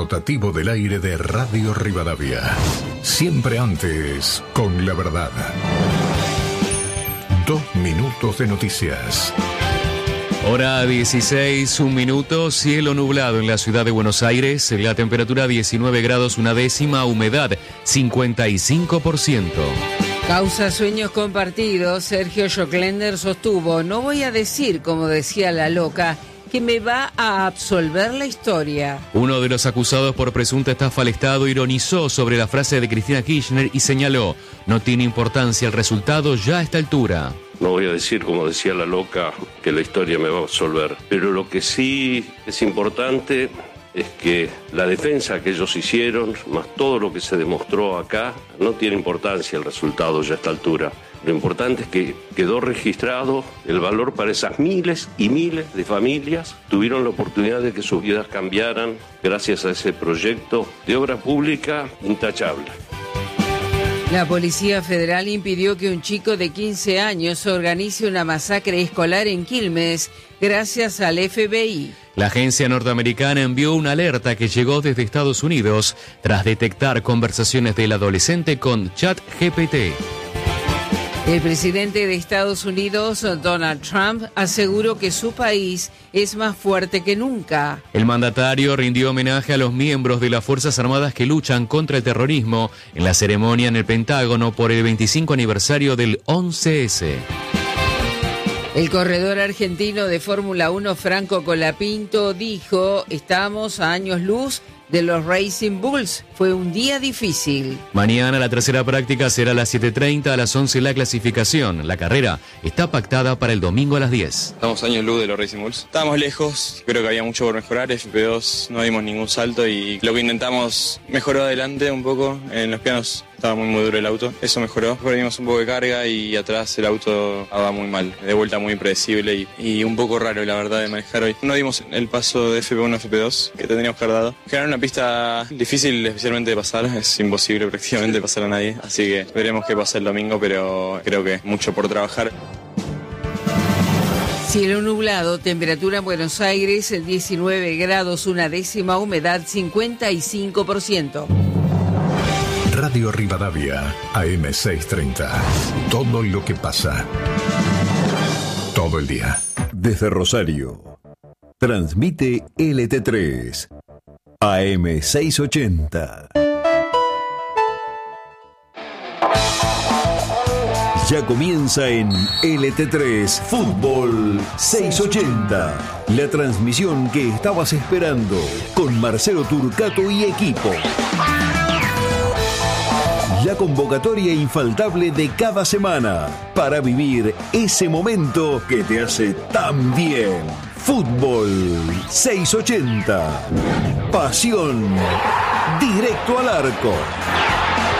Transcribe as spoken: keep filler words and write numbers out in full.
rotativo del aire de Radio Rivadavia. Siempre antes, con la verdad. Dos minutos de noticias. Hora dieciséis, un minuto, cielo nublado en la ciudad de Buenos Aires, la temperatura diecinueve grados una décima, humedad cincuenta y cinco por ciento. Causa sueños compartidos, Sergio Joclender sostuvo, no voy a decir, como decía la loca, que me va a absolver la historia. Uno de los acusados por presunta estafa al Estado ironizó sobre la frase de Cristina Kirchner y señaló, no tiene importancia el resultado ya a esta altura. No voy a decir, como decía la loca, que la historia me va a absolver, pero lo que sí es importante es que la defensa que ellos hicieron, más todo lo que se demostró acá, no tiene importancia el resultado ya a esta altura. Lo importante es que quedó registrado el valor para esas miles y miles de familias que tuvieron la oportunidad de que sus vidas cambiaran gracias a ese proyecto de obra pública intachable. La Policía Federal impidió que un chico de quince años organice una masacre escolar en Quilmes gracias al F B I. La agencia norteamericana envió una alerta que llegó desde Estados Unidos tras detectar conversaciones del adolescente con ChatGPT. El presidente de Estados Unidos, Donald Trump, aseguró que su país es más fuerte que nunca. El mandatario rindió homenaje a los miembros de las Fuerzas Armadas que luchan contra el terrorismo en la ceremonia en el Pentágono por el veinticinco aniversario del once ese. El corredor argentino de Fórmula uno, Franco Colapinto, dijo, estamos a años luz de los Racing Bulls. Fue un día difícil. Mañana la tercera práctica será a las siete treinta, a las once la clasificación. La carrera está pactada para el domingo a las diez. Estamos años luz de los Racing Bulls. Estábamos lejos, creo que había mucho por mejorar. F P dos no dimos ningún salto y lo que intentamos mejoró adelante un poco. En los pianos estaba muy, muy duro el auto. Eso mejoró. Perdimos un poco de carga y atrás el auto estaba muy mal. De vuelta muy impredecible y, y un poco raro, la verdad, de manejar hoy. No dimos el paso de F P uno a F P dos que tendríamos que haber dado. Generar una pista difícil, especialmente de pasar. Es imposible prácticamente pasar a nadie. Así que veremos qué pasa el domingo, pero creo que mucho por trabajar. Cielo nublado, temperatura en Buenos Aires, diecinueve grados, una décima, humedad cincuenta y cinco por ciento. Radio Rivadavia, A M seiscientos treinta. Todo lo que pasa. Todo el día. Desde Rosario. Transmite L T tres. A M seiscientos ochenta. Ya comienza en L T tres Fútbol seiscientos ochenta. La transmisión que estabas esperando con Marcelo Turcato y equipo. La convocatoria infaltable de cada semana para vivir ese momento que te hace tan bien. Fútbol seiscientos ochenta. Pasión directo al arco.